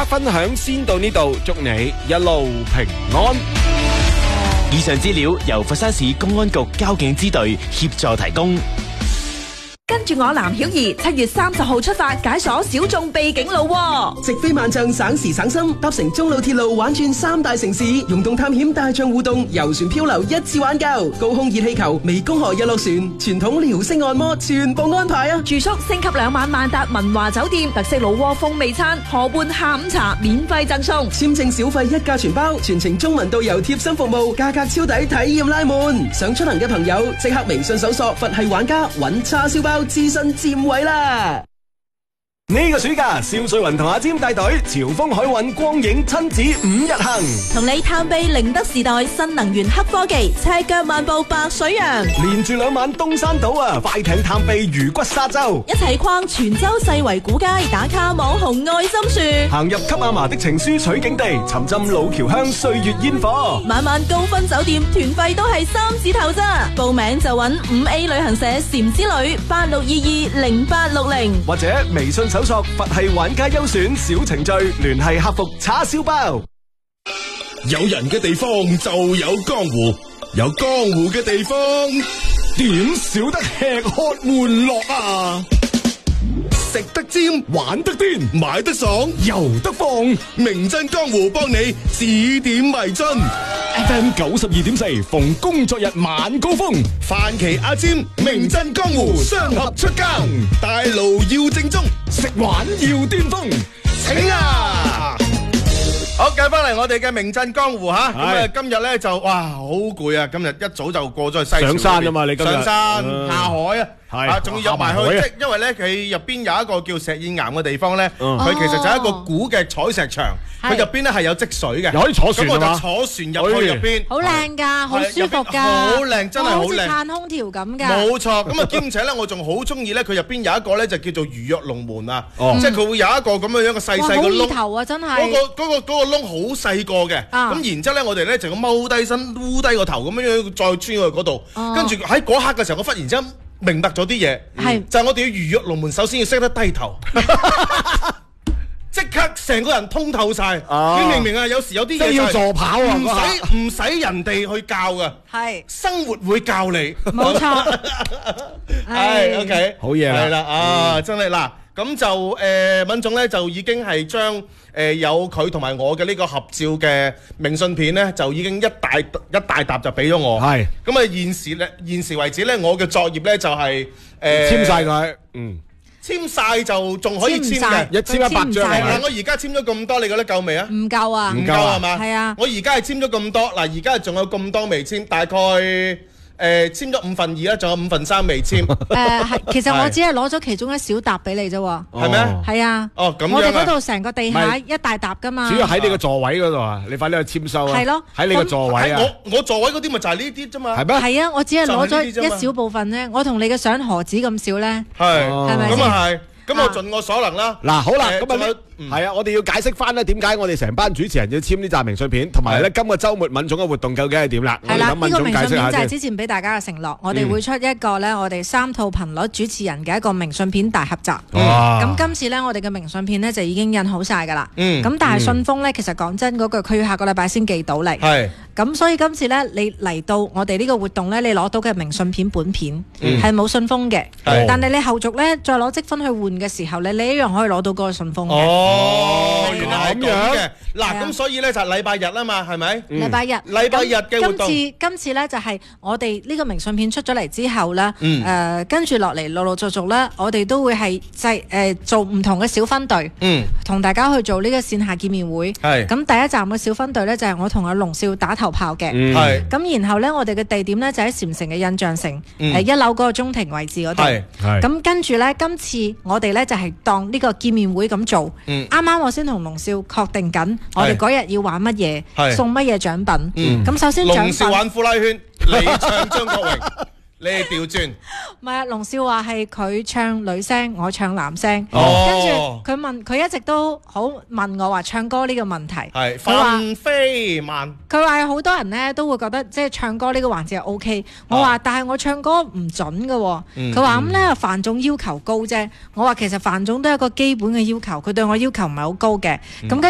刻分享先到呢度，祝你一路平安。 以上資料由佛山市公安局交警支隊協助提供。 跟住我藍曉儀7月30號出發解鎖小眾秘境路喎， 直飛萬象省時省心，搭乘中路鐵路玩轉3大城市，溶洞探險大象互動，遊船漂流一次玩夠，高空熱氣球、湄公河日落船、傳統遼式按摩全部安排啊！ 住宿升級2晚萬達文華酒店，特色老窩風味餐，河畔下午茶免費贈送， 簽證小費一價全包，全程中文導遊貼心服務，價格超抵，體驗拉滿。想出行嘅朋友即刻微信搜索佛系玩家，揾叉燒包諮詢佔位啦！ 呢個暑假，蕭瑞雲同阿占帶隊潮豐海運光影親子5日行， 同你探秘寧德時代新能源黑科技，赤腳漫步白水洋， 連住2晚東山島啊，快艇探秘魚骨沙洲， 一齊逛泉州世圍古街，打卡網紅愛心樹， 行入給阿嫲的情書取景地，沉浸老橋香歲月煙火， 晚晚高分酒店團費都係3字頭咋，報名就揾5A 旅行社禪之旅86220860， 或者微信搜索佛系玩家優選小程序，聯繫客服叉燒包。 有人嘅地方就有江湖，有江湖嘅地方點少得吃喝玩樂啊！食得尖，玩得癲，買得爽，遊得放，名震江湖幫你指點迷津。 FM 92.4，逢工作日晚高峰， 范琪阿尖，名震江湖，雙俠出更，大爐要正宗， 食玩要巔峰， 請啊！好，繼翻嚟我哋嘅名震江湖吓，咁啊今日咧就哇好攰啊！今日一早就過咗去西上山啊嘛，你今日上山下海啊！ 係仲要入埋去，即因為咧佢入邊有一個叫石燕岩嘅地方咧，佢其實就係一個古嘅採石場，佢入邊咧係有積水嘅， 又可以坐船啊嘛， 咁我就坐船入去入邊， 好靚㗎，好舒服㗎， 好靚，真係好靚， 好似嘆空調咁㗎。 冇錯，咁啊兼且咧，我仲好中意咧，佢入邊有一個咧就叫做魚躍龍門啊，即係佢會有一個咁樣樣嘅細細個窿， 頭啊，真係嗰個窿好細個嘅，咁然之後咧，我哋咧就咁踎低身，烏低個頭咁樣樣再穿去嗰度，跟住喺嗰刻嘅時候，我忽然之間明白咗啲嘢，就係我哋要魚躍龍門，首先要識得低頭，即刻成個人通透晒。你明唔明啊？有時有啲嘢要助跑啊， 唔使人哋去教噶，係生活會教你， 冇錯。 係 OK， 好嘢啦， 係啦啊，真係嗱，咁就敏總咧就已經係將有佢同埋我嘅呢個合照嘅明信片咧，就已經一大沓就俾咗我。係咁啊，現時為止咧，我嘅作業咧就係簽晒佢， 簽晒就仲可以簽嘅，1100張。嗱，我而家簽咗咁多，你覺得夠未啊？ 唔夠啊， 唔夠係嘛？ 係啊， 我而家係簽咗咁多，嗱，而家仲有咁多未簽，大概簽咗2/5啦，仲有3/5未簽。 係，其實我只係攞咗其中一小沓俾你啫喎。 係咩？ 係啊。 哦，咁樣啊。 我哋嗰度成個地下一大沓噶嘛。 主要喺你個座位嗰度啊，你快啲去簽收啊。 係咯。 喺你個座位啊。 我座位嗰啲咪就係呢啲啫嘛。 係咩？ 係啊，我只係攞咗一小部分啫。我同你嘅相何止咁少咧？ 係。 係咪先？ 咁啊係。咁我盡我所能啦。 嗱，好啦，咁啊，係啊，我哋要解釋翻咧，點解我哋成班主持人要簽呢紮明信片，同埋咧今個週末敏總嘅活動究竟係點啦？ 係啦，呢個明信片就係先之前俾大家嘅承諾，我哋會出一個咧，我哋3套頻率主持人嘅一個明信片大合集。咁今次咧，我哋嘅明信片咧就已經印好晒㗎啦。咁但係信封咧，其實講真嗰句，佢要下個禮拜先寄到嚟。係。咁所以今次咧，你嚟到我哋呢個活動咧，你攞到嘅明信片本片係冇信封嘅，但係你後續咧再攞積分去換嘅時候咧，你一樣可以攞到嗰個信封嘅。 哦，原來係咁嘅。嗱，咁所以咧就係禮拜日啊嘛，係咪？禮拜日嘅活動。 今次咧就係我哋呢個明信片出咗嚟之後咧，跟住落嚟陸陸續續咧，我哋都會係做唔同嘅小分隊，同大家去做呢個線下見面會。咁第一站嘅小分隊咧就係我同阿龍少打頭炮嘅。咁然後咧我哋嘅地點咧就喺禪城嘅印象城1樓嗰個中庭位置嗰度。咁跟住咧，今次我哋咧就係當呢個見面會咁做。啱啱我先同龍少確定緊，我哋嗰日要玩乜嘢，送乜嘢獎品。咁首先龍少玩呼啦圈，你唱張國榮。你係調轉， 唔係啊！龍少話係佢唱女聲，我唱男聲。跟住佢一直都好問我話唱歌呢個問題。係，佢話飛慢。 佢話好多人咧都會覺得即係唱歌呢個環節係 OK。我話但係我唱歌唔準㗎。佢話咁咧，范總要求高啫。我話其實范總都係一個基本嘅要求，佢對我要求唔係好高嘅。咁